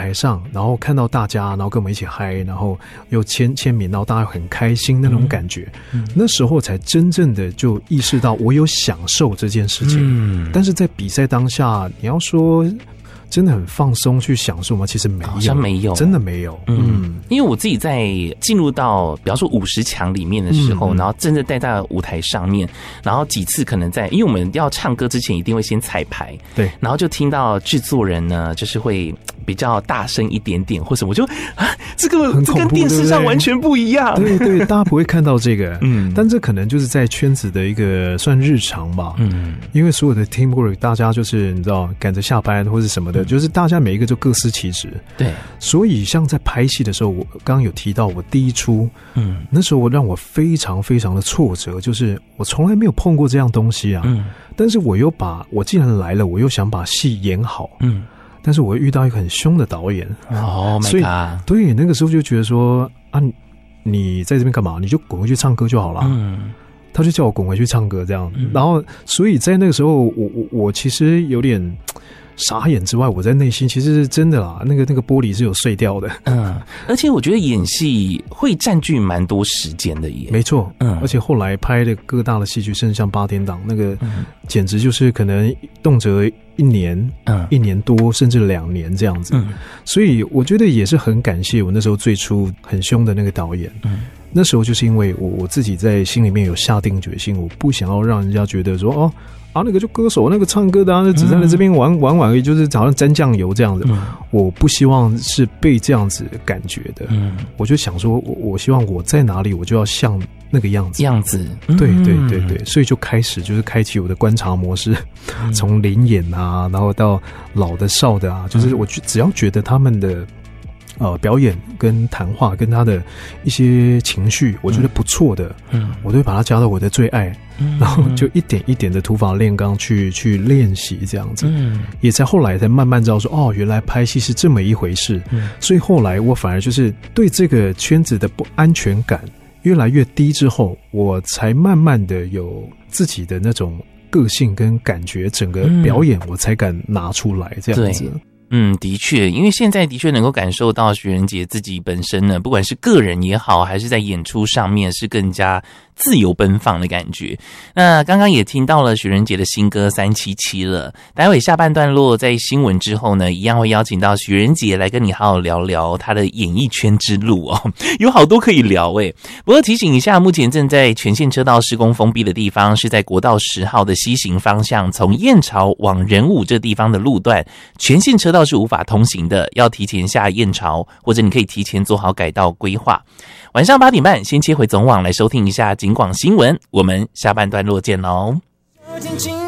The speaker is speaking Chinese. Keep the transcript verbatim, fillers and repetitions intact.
台上，然后看到大家，然后跟我们一起嗨，然后又签签名，然后大家很开心那种感觉、嗯、那时候才真正的就意识到我有享受这件事情、嗯、但是在比赛当下你要说真的很放松去享受吗？其实没有， 好像没有， 真的没有。嗯， 嗯因为我自己在进入到比方说五十强里面的时候、嗯、然后真的待在舞台上面，然后几次可能在，因为我们要唱歌之前一定会先彩排， 对， 然后就听到制作人呢就是会比较大声一点点或什么，我就啊，这个这跟电视上完全不一样。 对 对, 对，大家不会看到这个，嗯，但这可能就是在圈子的一个算日常吧，嗯，因为所有的 teamwork 大家就是你知道赶着下班或是什么的。就是大家每一个就各司其职， 对， 所以像在拍戏的时候，我刚刚有提到我第一出，嗯，那时候我让我非常非常的挫折，就是我从来没有碰过这样东西啊，嗯，但是我又把我既然来了，我又想把戏演好，嗯，但是我又遇到一个很凶的导演， 哦， 所以对那个时候就觉得说啊，你在这边干嘛？你就滚回去唱歌就好了，嗯。他就叫我滚回去唱歌这样，嗯、然后所以在那个时候，我我我其实有点傻眼之外，我在内心其实是真的啦，那个那个玻璃是有碎掉的。 嗯，而且我觉得演戏会占据蛮多时间的耶。 没错，嗯，而且后来拍的各大的戏剧，甚至像八点档那个，嗯、简直就是可能动辄一年，嗯，一年多甚至两年这样子。嗯，所以我觉得也是很感谢我那时候最初很凶的那个导演。嗯。那时候就是因为我我自己在心里面有下定决心，我不想要让人家觉得说哦啊那个就歌手那个唱歌的啊，只在这边玩玩玩而已，就是好像沾酱油这样子。嗯、我不希望是被这样子感觉的。嗯，我就想说我我希望我在哪里我就要像那个样子样子。 对对对对，所以就开始就是开启我的观察模式，嗯、从临演啊，然后到老的少的啊，就是我只要觉得他们的。呃，表演跟谈话跟他的一些情绪，我觉得不错的，嗯，我都会把它加到我的最爱，嗯，然后就一点一点的土法炼钢去去练习这样子，嗯，也才后来才慢慢知道说，哦，原来拍戏是这么一回事，嗯，所以后来我反而就是对这个圈子的不安全感越来越低之后，我才慢慢的有自己的那种个性跟感觉，整个表演我才敢拿出来这样子。 嗯，的确，因为现在的确能够感受到许仁杰自己本身呢，不管是个人也好，还是在演出上面，是更加自由奔放的感觉。那刚刚也听到了许仁杰的新歌三七七了，待会下半段落在新闻之后呢，一样会邀请到许仁杰来跟你好好聊聊他的演艺圈之路哦，有好多可以聊诶。不过提醒一下，目前正在全线车道施工封闭的地方是在国道十号的西行方向，从燕巢往仁武这地方的路段，全线车道是无法通行的，要提前下燕巢，或者你可以提前做好改道规划。晚上八点半先切回总网来收听一下警广新闻，我们下半段落见喽。